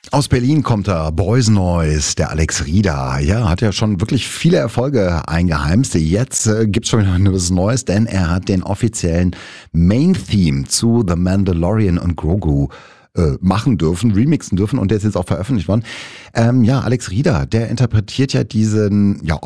Aus Berlin kommt er, Boys Noise, der Alex Rieder. Ja, hat ja schon wirklich viele Erfolge eingeheimst. Jetzt gibt's schon wieder was Neues, denn er hat den offiziellen Main-Theme zu The Mandalorian und Grogu machen dürfen, remixen dürfen und der ist jetzt auch veröffentlicht worden. Ja, Alex Rieder, der interpretiert ja diesen, ja,